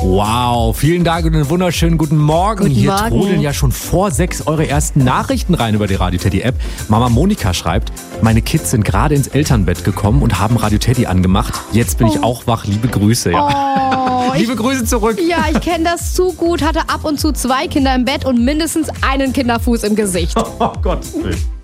Wow, vielen Dank und einen wunderschönen guten Morgen. Guten Hier Morgen. trudeln ja schon vor 6 eure ersten Nachrichten rein über die Radio Teddy App. Mama Monika schreibt, meine Kids sind gerade ins Elternbett gekommen und haben Radio Teddy angemacht. Jetzt bin ich auch wach. Liebe Grüße. Ja. Liebe Grüße zurück. Ja, ich kenne das zu gut. Hatte ab und zu 2 Kinder im Bett und mindestens einen Kinderfuß im Gesicht. Oh Gott.